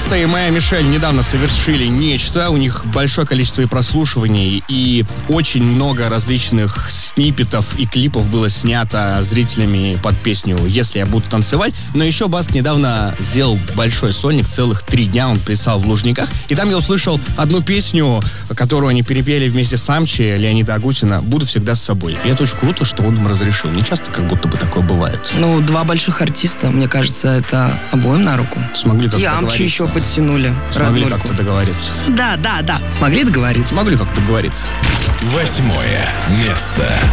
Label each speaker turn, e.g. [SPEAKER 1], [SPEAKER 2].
[SPEAKER 1] Баста и Майя Мишель недавно совершили нечто. У них большое количество и прослушиваний, и очень много различных сниппетов и клипов было снято зрителями под песню «Если я буду танцевать». Но еще Баст недавно сделал большой сольник, целых 3 дня он плясал в Лужниках. И там я услышал одну песню, которую они перепели вместе с Амчи, Леонида Агутина, «Буду всегда с собой». И это очень круто, что он им разрешил. Не часто как будто бы такое бывает.
[SPEAKER 2] Ну, 2 больших артиста, мне кажется, это обоим на руку.
[SPEAKER 1] Смогли как-то
[SPEAKER 2] и Амчи еще подтянули.
[SPEAKER 1] Смогли
[SPEAKER 2] роднульку.
[SPEAKER 1] как-то договориться.
[SPEAKER 2] Да. Смогли договориться.
[SPEAKER 1] Смогли как-то договориться.
[SPEAKER 3] 8 место.